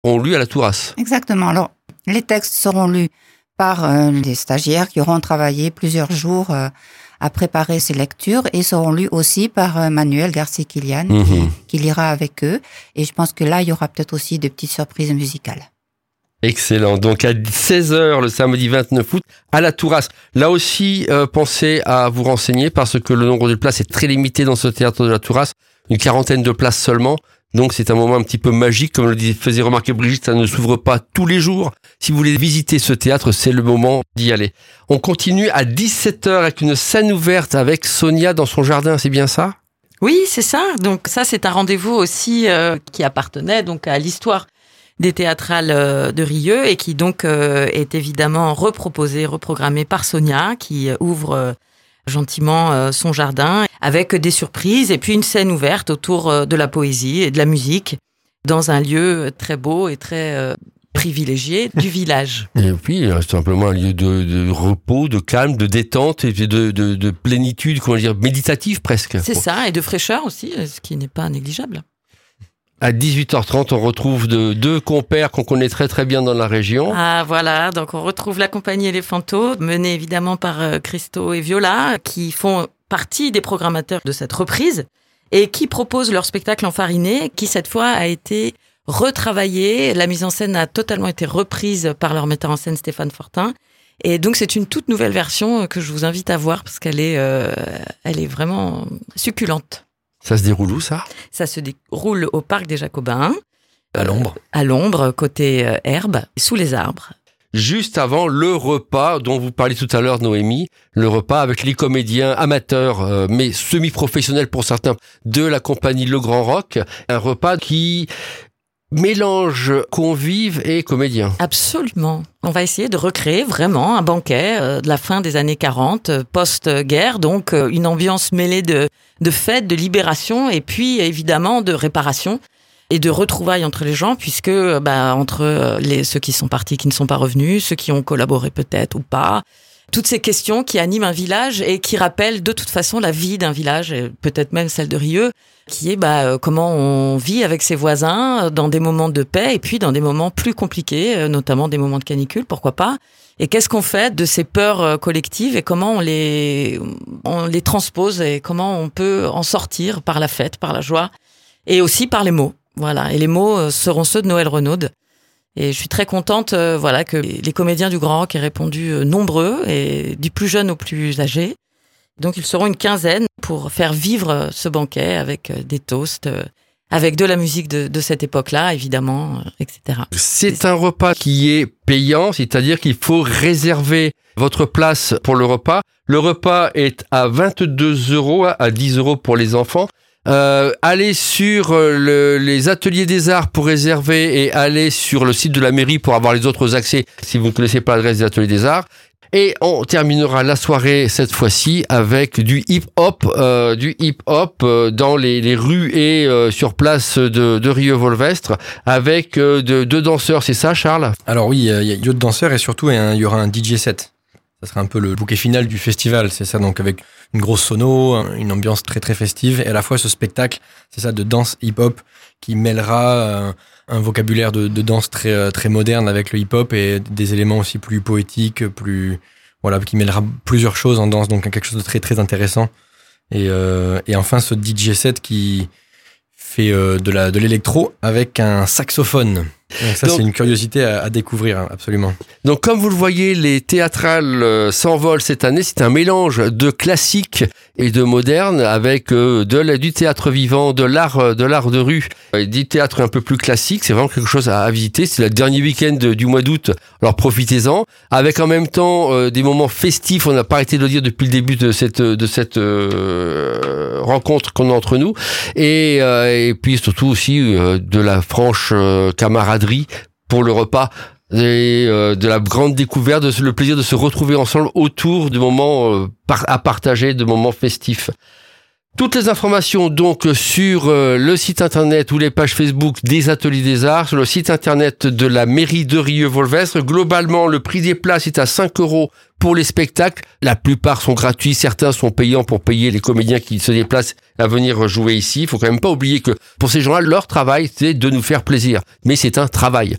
seront lus à la Tourasse. Exactement. Alors, les textes seront lus par des stagiaires qui auront travaillé plusieurs jours à préparer ces lectures et seront lus aussi par Manuel Garcia-Kilian qui lira avec eux. Et je pense que là, il y aura peut-être aussi de petites surprises musicales. Excellent. Donc à 16h le samedi 29 août à la Tourasse. Là aussi, pensez à vous renseigner parce que le nombre de places est très limité dans ce théâtre de la Tourasse. Une 40aine de places seulement. Donc c'est un moment un petit peu magique. Comme le faisait remarquer Brigitte, ça ne s'ouvre pas tous les jours. Si vous voulez visiter ce théâtre, c'est le moment d'y aller. On continue à 17h avec une scène ouverte avec Sonia dans son jardin, c'est bien ça ? Oui, c'est ça. Donc ça, c'est un rendez-vous aussi qui appartenait donc à l'histoire des théâtrales de Rieux et qui donc est évidemment reprogrammé par Sonia qui ouvre gentiment son jardin avec des surprises et puis une scène ouverte autour de la poésie et de la musique dans un lieu très beau et très privilégié du village. Et puis simplement un lieu de repos, de calme, de détente et de plénitude, comment dire, méditative presque. C'est ça, et de fraîcheur aussi, ce qui n'est pas négligeable. À 18h30, on retrouve deux compères qu'on connaît très très bien dans la région. Ah voilà, donc on retrouve la compagnie Elephanto, menée évidemment par Christo et Viola, qui font partie des programmateurs de cette reprise et qui proposent leur spectacle Enfariné, qui cette fois a été retravaillé. La mise en scène a totalement été reprise par leur metteur en scène Stéphane Fortin. Et donc c'est une toute nouvelle version que je vous invite à voir parce qu'elle est vraiment succulente. Ça se déroule où, ça ? Ça se déroule au Parc des Jacobins. À l'ombre. À l'ombre, côté herbe, sous les arbres. Juste avant le repas dont vous parliez tout à l'heure, Noémie, le repas avec les comédiens amateurs, mais semi-professionnels pour certains, de la compagnie Le Grand Rock. Un repas qui mélange convives et comédiens. Absolument. On va essayer de recréer vraiment un banquet de la fin des années 40, post-guerre, donc une ambiance mêlée de fête, de libération et puis évidemment de réparation et de retrouvailles entre les gens puisque entre ceux qui sont partis, qui ne sont pas revenus, ceux qui ont collaboré peut-être ou pas, toutes ces questions qui animent un village et qui rappellent de toute façon la vie d'un village, et peut-être même celle de Rieux, qui est comment on vit avec ses voisins dans des moments de paix et puis dans des moments plus compliqués, notamment des moments de canicule, pourquoi pas. Et qu'est-ce qu'on fait de ces peurs collectives et comment on les transpose et comment on peut en sortir par la fête, par la joie et aussi par les mots. Voilà. Et les mots seront ceux de Noël Renaud. Et je suis très contente que les comédiens du Grand Rock aient répondu nombreux, et du plus jeune au plus âgé. Donc ils seront une quinzaine pour faire vivre ce banquet avec des toasts, avec de la musique de cette époque-là, évidemment, etc. C'est un repas qui est payant, c'est-à-dire qu'il faut réserver votre place pour le repas. Le repas est à 22 €, à 10 € pour les enfants. Allez sur les ateliers des arts pour réserver et allez sur le site de la mairie pour avoir les autres accès si vous ne connaissez pas l'adresse des ateliers des arts. Et on terminera la soirée cette fois-ci avec du hip-hop dans les rues et sur place de Rieux-Volvestre avec deux danseurs, c'est ça Charles ? Alors oui, il y a deux danseurs et surtout il y aura un DJ set. Ça sera un peu le bouquet final du festival, c'est ça, donc avec une grosse sono, une ambiance très très festive, et à la fois ce spectacle, c'est ça, de danse hip-hop qui mêlera un vocabulaire de danse très très moderne avec le hip-hop et des éléments aussi plus poétiques, qui mêlera plusieurs choses en danse, donc quelque chose de très très intéressant. Et enfin ce DJ set qui fait de l'électro avec un saxophone. Donc ça, c'est une curiosité à découvrir, absolument. Donc, comme vous le voyez, les théâtrales s'envolent cette année. C'est un mélange de classique et de moderne avec du théâtre vivant, de l'art de rue, et du théâtre un peu plus classique. C'est vraiment quelque chose à visiter. C'est le dernier week-end du mois d'août. Alors, profitez-en. Avec en même temps des moments festifs. On n'a pas arrêté de le dire depuis le début de cette rencontre qu'on a entre nous. Et puis surtout aussi de la franche camaraderie pour le repas et de la grande découverte, le plaisir de se retrouver ensemble autour de moments à partager, de moments festifs. Toutes les informations donc sur le site internet ou les pages Facebook des Ateliers des Arts, sur le site internet de la mairie de Rieux-Volvestre. Globalement, le prix des places est à 5 € pour les spectacles. La plupart sont gratuits, certains sont payants pour payer les comédiens qui se déplacent à venir jouer ici. Il faut quand même pas oublier que pour ces gens-là, leur travail, c'est de nous faire plaisir. Mais c'est un travail.